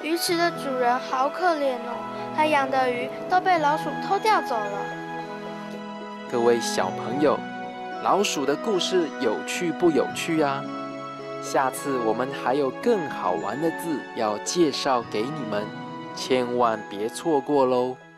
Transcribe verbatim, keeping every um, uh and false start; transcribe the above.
鱼池的主人好可怜哦，他养的鱼都被老鼠偷掉走了。 各位小朋友，老鼠的故事有趣不有趣啊？下次我们还有更好玩的字要介绍给你们，千万别错过喽！